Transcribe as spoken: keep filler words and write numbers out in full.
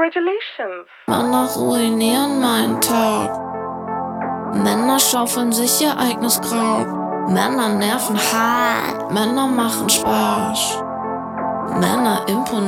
Congratulations. Männer ruinieren meinen Tag. Männer schaufeln sich ihr eigenes Grab. Männer nerven hart. Männer machen Spaß. Männer imponieren.